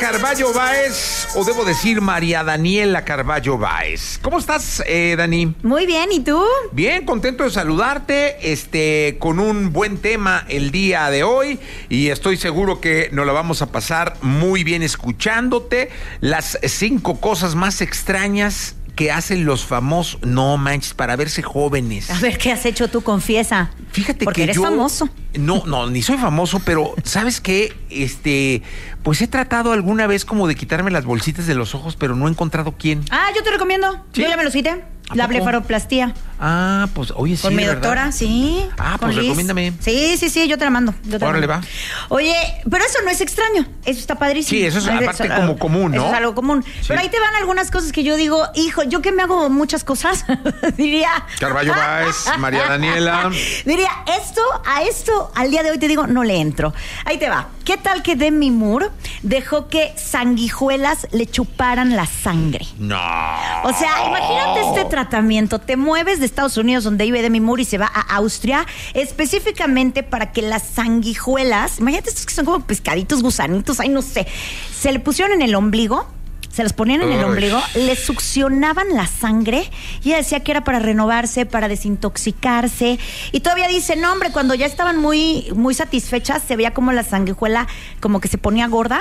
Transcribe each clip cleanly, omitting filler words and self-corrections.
Carballo Báez, o debo decir María Daniela Carballo Báez. ¿Cómo estás, Dani? Muy bien, ¿y tú? Bien, contento de saludarte, con un buen tema el día de hoy, y estoy seguro que nos la vamos a pasar muy bien escuchándote. Las 5 cosas más extrañas que hacen los famosos, no manches, para verse jóvenes. A ver, ¿qué has hecho tú? Confiesa. Fíjate porque que eres yo... famoso. No, ni soy famoso, pero ¿sabes qué? Pues he tratado alguna vez como de quitarme las bolsitas de los ojos, pero no he encontrado quién. Ah, yo te recomiendo. ¿Sí? Yo ya me los quité. La blefaroplastia. Ah, pues, oye, sí, con mi ¿verdad? doctora, sí. Ah, pues Liz. recomiéndame. Sí, yo te la mando. Órale, va. Oye, pero eso no es extraño. Eso está padrísimo. Sí, eso es aparte como común, ¿no? Eso es algo común. Sí. Pero ahí te van algunas cosas que yo digo, hijo, yo que me hago muchas cosas, diría... Carballo Báez, María Daniela. Diría, a esto, al día de hoy te digo, no le entro. Ahí te va. ¿Qué tal que Demi Moore dejó que sanguijuelas le chuparan la sangre? No. O sea, imagínate este tratamiento. Te mueves de Estados Unidos, donde vive Demi Moore, y se va a Austria, específicamente para que las sanguijuelas, imagínate estos que son como pescaditos, gusanitos, ay, no sé, se le pusieron en el ombligo. Se las ponían en el ombligo, le succionaban la sangre y ella decía que era para renovarse, para desintoxicarse. Y todavía dice, no, hombre, cuando ya estaban muy, muy satisfechas, se veía como la sanguijuela como que se ponía gorda.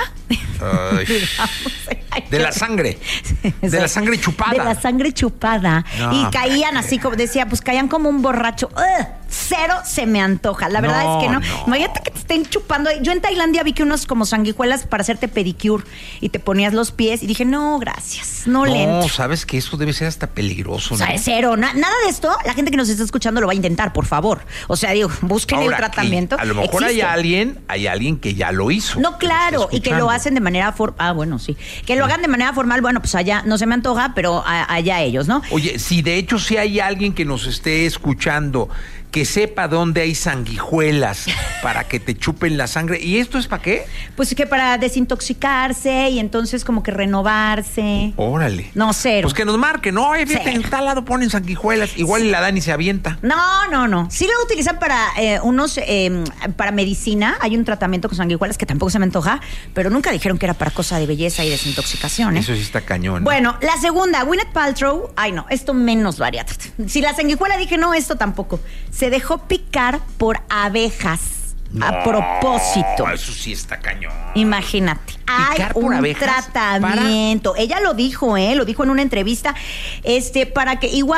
De la sangre. De la sangre chupada. De la sangre chupada. No, y caían así, como decía, pues caían como un borracho. Cero se me antoja. La verdad es que no. Imagínate que te estén chupando. Yo en Tailandia vi que unos como sanguijuelas para hacerte pedicure y te ponías los pies y dije, no, gracias, no le entro. No, sabes que eso debe ser hasta peligroso, ¿no? O sea, cero, nada de esto, la gente que nos está escuchando lo va a intentar, por favor. O sea, digo, busquen el tratamiento. A lo mejor hay alguien que ya lo hizo. No, claro, y que lo hacen de manera bueno, sí. Que lo hagan de manera formal, bueno, pues allá no se me antoja, pero allá ellos, ¿no? Oye, si de hecho sí hay alguien que nos esté escuchando que sepa dónde hay sanguijuelas para que te chupen la sangre. ¿Y esto es para qué? Pues que para desintoxicarse y entonces como que renovarse. Órale. No, cero. Pues que nos marquen, ¿no? Fíjate, en tal lado ponen sanguijuelas. Igual y la Dani se avienta. No. Sí lo utilizan para para medicina. Hay un tratamiento con sanguijuelas que tampoco se me antoja, pero nunca dijeron que era para cosa de belleza y desintoxicación, ¿eh? Eso sí está cañón. Bueno, la segunda, Gwyneth Paltrow. Ay, no, esto menos lo haría. Si la sanguijuela dije no, esto tampoco. Se dejó picar por abejas. No, a propósito. Eso sí está cañón. Imagínate. Hay un tratamiento. Ella lo dijo, lo dijo en una entrevista, para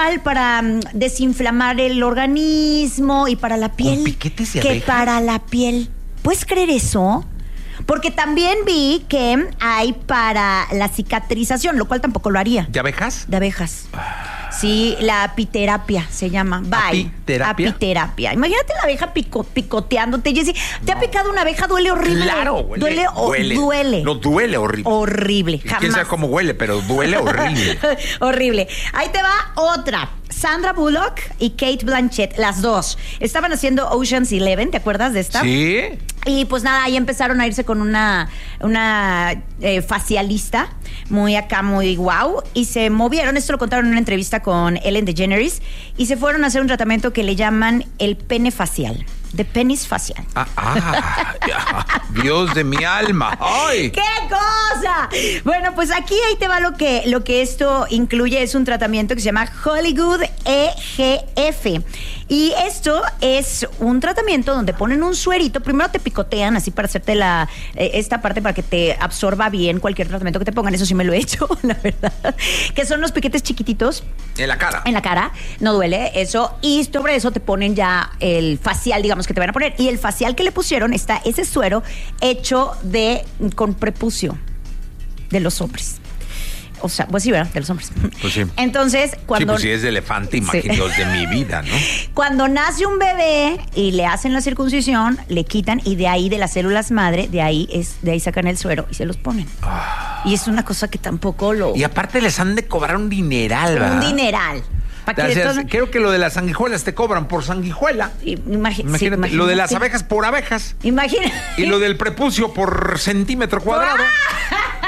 desinflamar el organismo y para la piel. ¿Con piquetes de abejas? Que para la piel. ¿Puedes creer eso? Porque también vi que hay para la cicatrización, lo cual tampoco lo haría. ¿De abejas? De abejas. Sí, la apiterapia se llama. Apiterapia. Imagínate la abeja picoteándote. Jessy, ¿te ha picado una abeja? Duele horrible. Claro, duele. No, duele horrible. Horrible, jamás. Quién sabe cómo huele, pero duele horrible. Horrible. Ahí te va otra. Sandra Bullock y Kate Blanchett, las dos, estaban haciendo Ocean's 11, ¿te acuerdas de esta? Sí. Y pues nada, ahí empezaron a irse con una facialista, muy acá, muy guau, y se movieron, esto lo contaron en una entrevista con Ellen DeGeneres, y se fueron a hacer un tratamiento que le llaman el pene facial. De penis facial. Dios de mi alma. ¡Ay! ¡Qué cosa! Bueno, pues aquí ahí te va lo que esto incluye. Es un tratamiento que se llama Hollywood EGF. Y esto es un tratamiento donde ponen un suerito. Primero te picotean así para hacerte esta parte para que te absorba bien cualquier tratamiento que te pongan. Eso sí me lo he hecho, la verdad. Que son los piquetes chiquititos. En la cara. En la cara. No duele eso. Y sobre eso te ponen ya el facial, digamos, que te van a poner. Y el facial que le pusieron está ese suero hecho con prepucio de los hombres. O sea, pues sí, ¿verdad? De los hombres. Pues sí. Entonces, cuando... Sí, pues si es de elefante, imagínate los de mi vida, ¿no? Cuando nace un bebé y le hacen la circuncisión, le quitan y de ahí, de las células madre, de ahí sacan el suero y se los ponen. Y es una cosa que tampoco Y aparte les han de cobrar un dineral, ¿verdad? Un dineral. Creo que lo de las sanguijuelas te cobran por sanguijuela. Imagínate. Lo de las abejas por abejas. Imagínate. Y lo del prepucio por centímetro cuadrado.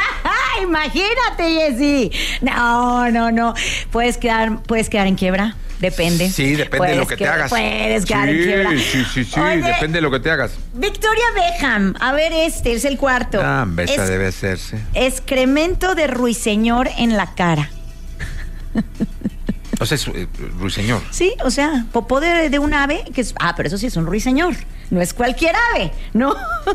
Imagínate, Jessy. No. Puedes quedar en quiebra. Depende. Sí, depende de lo que te hagas. Puedes quedar en quiebra. Sí, Oye, depende de lo que te hagas. Victoria Beckham. A ver, este es el cuarto. Esta debe hacerse. Excremento de ruiseñor en la cara. O sea, es ruiseñor. Sí, o sea, popó de un ave que es... pero eso sí es un ruiseñor. No es cualquier ave, ¿no?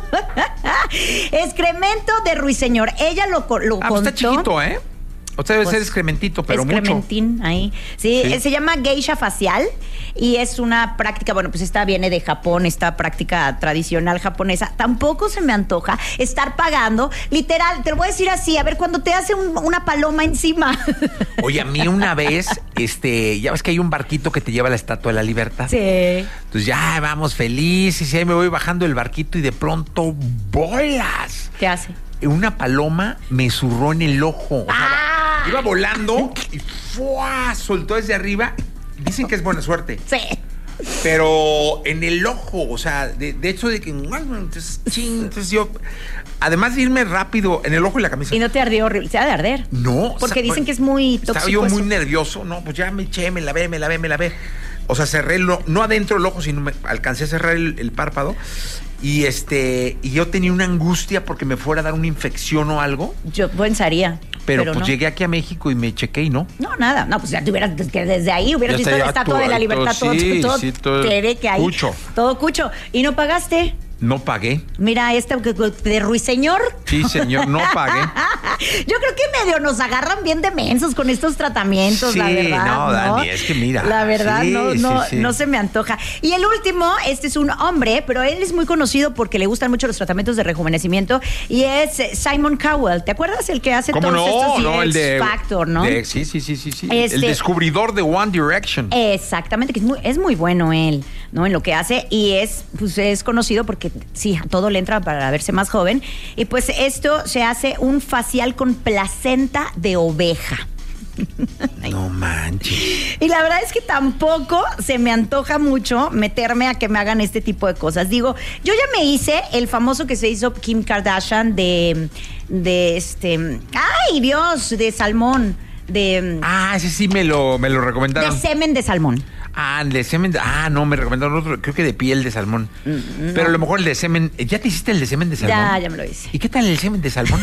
Excremento de ruiseñor. Ella lo contó. Pues está chiquito, ¿eh? O sea, debe ser excrementito, pero excrementín, mucho. ahí. Sí, se llama geisha facial y es una práctica, bueno, pues esta viene de Japón, esta práctica tradicional japonesa. Tampoco se me antoja estar pagando, literal, te lo voy a decir así, a ver, cuando te hace una paloma encima. Oye, a mí una vez, ya ves que hay un barquito que te lleva a la Estatua de la Libertad. Sí. Entonces ya vamos felices y ahí me voy bajando el barquito y de pronto, ¡bolas! ¿Qué hace? Una paloma me zurró en el ojo. O sea, iba volando y ¡fua! Soltó desde arriba. Dicen que es buena suerte. Sí. Pero en el ojo, o sea, de hecho de que... Entonces yo... Además de irme rápido en el ojo y la camisa. ¿Y no te ardió horrible? ¿Se ha de arder? No. Porque dicen que es muy tóxico. Estaba yo muy eso. nervioso. No, pues ya me eché, me lavé. O sea, cerré, no adentro el ojo, sino alcancé a cerrar el párpado. Y yo tenía una angustia porque me fuera a dar una infección o algo. Yo pensaría. Pero pues no. Llegué aquí a México y me chequé y no. No, nada. No, pues ya te hubieras, que desde ahí hubieras visto la Estatua de la Libertad. Todo te ve que hay. Cucho. Todo cucho. ¿Y no pagaste? No pagué. Mira, de ruiseñor. Sí, señor, no pagué. Yo creo que medio nos agarran bien de mensos con estos tratamientos, sí, la verdad. No, Dani, es que mira. La verdad, sí. no se me antoja. Y el último, este es un hombre, pero él es muy conocido porque le gustan mucho los tratamientos de rejuvenecimiento y es Simon Cowell. ¿Te acuerdas el que hace todos estos el de X Factor, no? Sí. El descubridor de One Direction. Exactamente, que es muy bueno él, ¿no? En lo que hace y es conocido porque sí, a todo le entra para verse más joven. Y pues esto se hace un facial con placenta de oveja. No manches. Y la verdad es que tampoco se me antoja mucho meterme a que me hagan este tipo de cosas. Digo, yo ya me hice el famoso que se hizo Kim Kardashian de ¡ay, Dios! De salmón. Ese sí me lo recomendaron. De semen de salmón. De semen. No, me recomendaron otro, creo que de piel de salmón. No. Pero a lo mejor el de semen. ¿Ya te hiciste el de semen de salmón? Ya me lo hice. ¿Y qué tal el semen de salmón?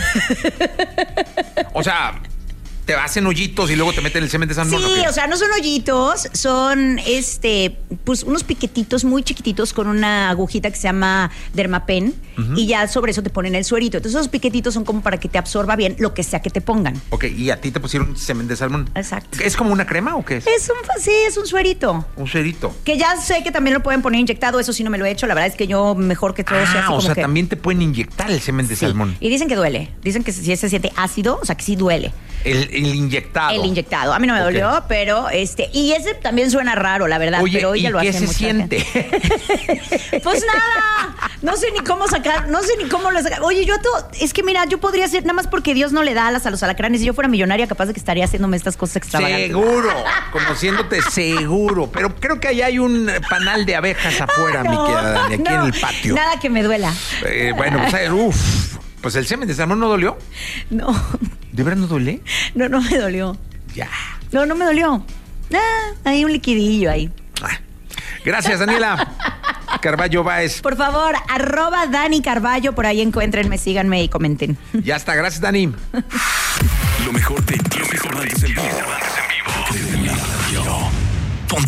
O sea, te hacen hoyitos y luego te meten el semen de salmón. Sí, o sea, no son hoyitos, son pues unos piquetitos muy chiquititos con una agujita que se llama Dermapen y ya sobre eso te ponen el suerito. Entonces esos piquetitos son como para que te absorba bien lo que sea que te pongan. Ok, y a ti te pusieron semen de salmón. Exacto. ¿Es como una crema o qué es? Es un suerito. Un suerito. Que ya sé que también lo pueden poner inyectado, eso sí no me lo he hecho, la verdad es que yo mejor que todo sea así como o sea, que... también te pueden inyectar el semen de salmón. Y dicen que duele, dicen que si se siente ácido, o sea que sí duele. El inyectado. El inyectado. A mí no me dolió, pero y ese también suena raro, la verdad. Oye, pero ella ¿y lo qué hace se mucha siente? Pues nada. No sé ni cómo sacar, no sé ni cómo lo sacar. Oye, es que mira, yo podría ser, nada más porque Dios no le da alas a los alacranes. Si yo fuera millonaria, capaz de que estaría haciéndome estas cosas extravagantes. Seguro, conociéndote seguro. Pero creo que allá hay un panal de abejas afuera, mi querida Dani, aquí en el patio. Nada que me duela. Bueno, pues pues el semen de salmón no dolió. No. ¿De verdad no duele? No me dolió. Ya. No me dolió. Hay un liquidillo ahí. Gracias, Daniela. Carballo Báez. Por favor, @Dani Carballo, por ahí encuéntrenme, síganme y comenten. Ya está, gracias, Dani. Lo mejor de Antes del Día.